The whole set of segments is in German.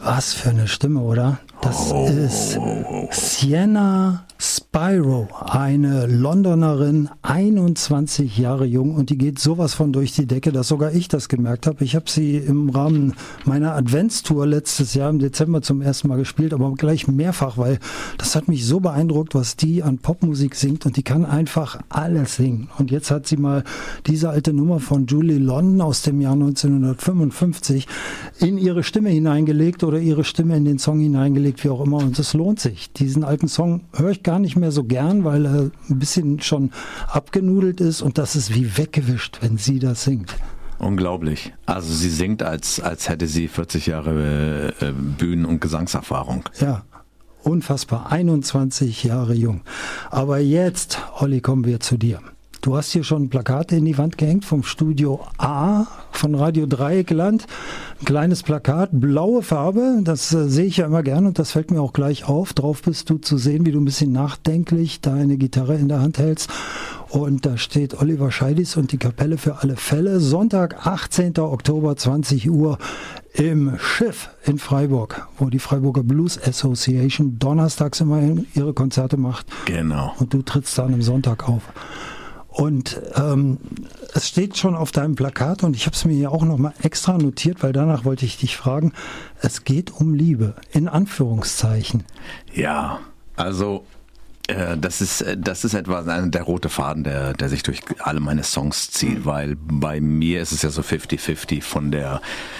Was für eine Stimme, oder? Das ist Sienna Spyro, eine Londonerin, 21 Jahre jung, und die geht sowas von durch die Decke, dass sogar ich das gemerkt habe. Ich habe sie im Rahmen meiner Adventstour letztes Jahr im Dezember zum ersten Mal gespielt, aber gleich mehrfach, weil das hat mich so beeindruckt, was die an Popmusik singt, und die kann einfach alles singen. Und jetzt hat sie mal diese alte Nummer von Julie London aus dem Jahr 1955 in ihre Stimme hineingelegt oder ihre Stimme in den Song hineingelegt, wie auch immer, und es lohnt sich. Diesen alten Song höre ich gar nicht mehr so gern, weil er ein bisschen schon abgenudelt ist, und das ist wie weggewischt, wenn sie das singt. Unglaublich. Also sie singt, als hätte sie 40 Jahre Bühnen- und Gesangserfahrung. Ja, unfassbar. 21 Jahre jung. Aber jetzt, Olli, kommen wir zu dir. Du hast hier schon Plakate in die Wand gehängt vom Studio A von Radio Dreieckland. Ein kleines Plakat, blaue Farbe, das sehe ich ja immer gern, und das fällt mir auch gleich auf. Drauf bist du zu sehen, wie du ein bisschen nachdenklich deine Gitarre in der Hand hältst. Und da steht Oliver Scheidis und die Kapelle für alle Fälle. Sonntag, 18. Oktober, 20 Uhr im Schiff in Freiburg, wo die Freiburger Blues Association donnerstags immer ihre Konzerte macht. Genau. Und du trittst da an einem Sonntag auf. Und es steht schon auf deinem Plakat, und ich habe es mir hier auch nochmal extra notiert, weil danach wollte ich dich fragen, es geht um Liebe, in Anführungszeichen. Ja, also das ist etwa der rote Faden, der sich durch alle meine Songs zieht, weil bei mir ist es ja so 50-50 von der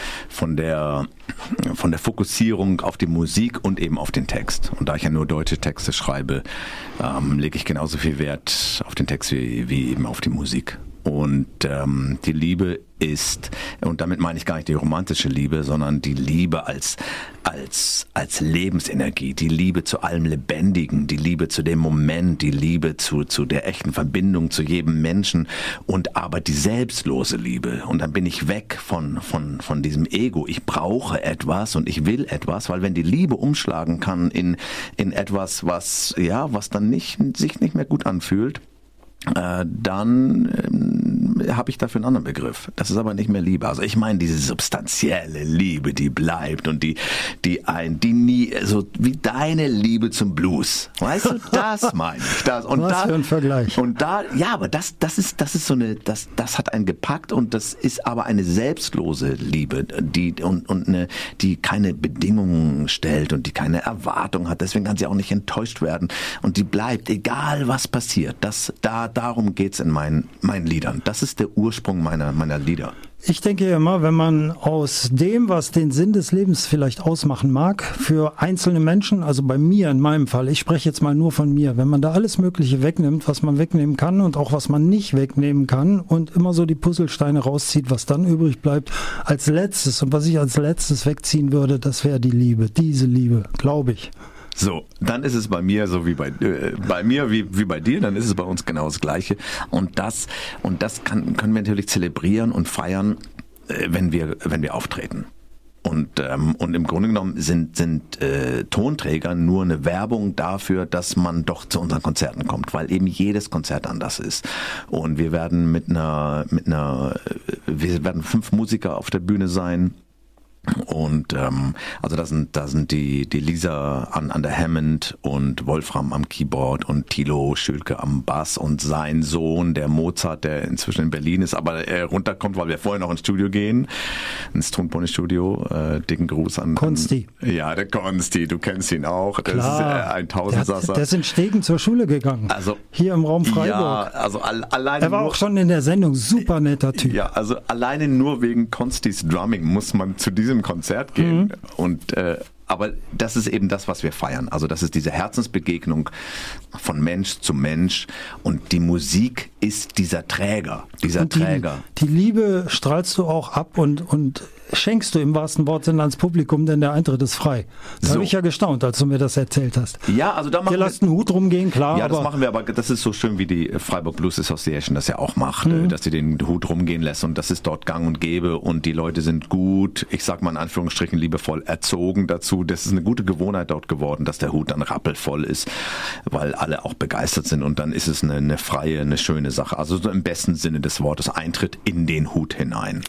Fokussierung auf die Musik und eben auf den Text. Und da ich ja nur deutsche Texte schreibe, lege ich genauso viel Wert auf den Text wie eben auf die Musik. Und die Liebe ist, und damit meine ich gar nicht die romantische Liebe, sondern die Liebe als Lebensenergie, die Liebe zu allem Lebendigen, die Liebe zu dem Moment, die Liebe zu der echten Verbindung zu jedem Menschen, und aber die selbstlose Liebe. Und dann bin ich weg von diesem Ego. Ich brauche etwas und ich will etwas, weil wenn die Liebe umschlagen kann in etwas, was dann sich nicht mehr gut anfühlt, dann habe ich dafür einen anderen Begriff. Das ist aber nicht mehr Liebe. Also ich meine diese substanzielle Liebe, die bleibt und die nie, so wie deine Liebe zum Blues. Weißt du, das meine ich. Was für ein Vergleich. Und da, ja, aber das ist so eine, das hat einen gepackt, und das ist aber eine selbstlose Liebe, die keine Bedingungen stellt und die keine Erwartung hat. Deswegen kann sie auch nicht enttäuscht werden, und die bleibt, egal was passiert. Darum geht's in meinen Liedern. Das ist der Ursprung meiner Lieder. Ich denke immer, wenn man aus dem, was den Sinn des Lebens vielleicht ausmachen mag, für einzelne Menschen, also bei mir in meinem Fall, ich spreche jetzt mal nur von mir, wenn man da alles Mögliche wegnimmt, was man wegnehmen kann und auch was man nicht wegnehmen kann, und immer so die Puzzlesteine rauszieht, was dann übrig bleibt als letztes, und was ich als letztes wegziehen würde, das wäre die Liebe, diese Liebe, glaube ich. So, dann ist es bei mir so wie bei mir wie bei dir, dann ist es bei uns genau das Gleiche, und das können wir natürlich zelebrieren und feiern, wenn wir auftreten. Und im Grunde genommen sind Tonträger nur eine Werbung dafür, dass man doch zu unseren Konzerten kommt, weil eben jedes Konzert anders ist. Und wir werden wir werden 5 Musiker auf der Bühne sein. Und also da sind die Lisa an der Hammond und Wolfram am Keyboard und Thilo Schülke am Bass und sein Sohn, der Mozart, der inzwischen in Berlin ist, aber runterkommt, weil wir vorher noch ins Studio gehen, ins Tonpony-Studio. Dicken Gruß an Konsti. Ja, der Konsti, du kennst ihn auch. Klar. Das ist ein Tausendsasser. Der ist in Stegen zur Schule gegangen. Also hier im Raum Freiburg. Ja, also alleine. Er war auch schon in der Sendung, super netter Typ. Ja, also alleine nur wegen Konstis Drumming muss man zu diesem Konzert gehen. Und aber das ist eben das, was wir feiern. Also das ist diese Herzensbegegnung von Mensch zu Mensch, und die Musik ist dieser Träger. Die Liebe strahlst du auch ab und schenkst du im wahrsten Wortsinne ans Publikum, denn der Eintritt ist frei. Da habe ich ja gestaunt, als du mir das erzählt hast. Ja, also da machen wir... Ihr lasst einen Hut rumgehen, klar. Ja, das machen wir, aber das ist so schön, wie die Freiburg Blues Association das ja auch macht, dass sie den Hut rumgehen lässt, und das ist dort gang und gäbe, und die Leute sind gut, ich sag mal in Anführungsstrichen liebevoll, erzogen dazu. Das ist eine gute Gewohnheit dort geworden, dass der Hut dann rappelvoll ist, weil alle auch begeistert sind, und dann ist es eine freie, eine schöne Sache. Also so im besten Sinne des Wortes, Eintritt in den Hut hinein.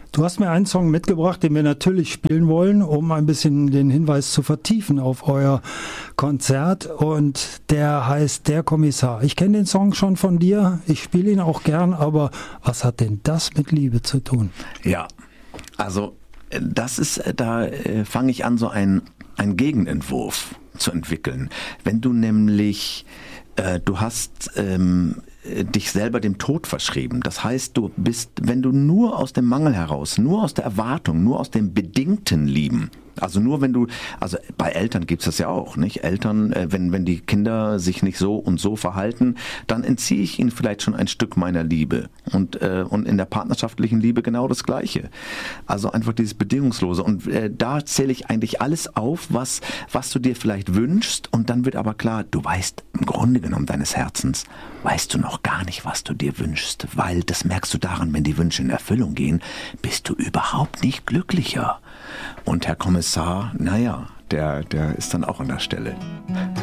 Du hast mir einen Song mitgebracht, den wir natürlich spielen wollen, um ein bisschen den Hinweis zu vertiefen auf euer Konzert. Und der heißt Der Kommissar. Ich kenne den Song schon von dir, ich spiele ihn auch gern, aber was hat denn das mit Liebe zu tun? Ja, also da fange ich an, so einen Gegenentwurf zu entwickeln. Wenn du nämlich, du hast dich selber dem Tod verschrieben. Das heißt, du bist, wenn du nur aus dem Mangel heraus, nur aus der Erwartung, nur aus dem bedingten Lieben, also nur wenn du, also bei Eltern gibt's das ja auch, nicht? Eltern, wenn die Kinder sich nicht so und so verhalten, dann entziehe ich ihnen vielleicht schon ein Stück meiner Liebe. Und in der partnerschaftlichen Liebe genau das Gleiche. Also einfach dieses Bedingungslose. Und da zähle ich eigentlich alles auf, was du dir vielleicht wünschst. Und dann wird aber klar, du weißt im Grunde genommen deines Herzens, weißt du noch gar nicht, was du dir wünschst. Weil das merkst du daran, wenn die Wünsche in Erfüllung gehen, bist du überhaupt nicht glücklicher. Und Herr Kommissar, naja, der ist dann auch an der Stelle.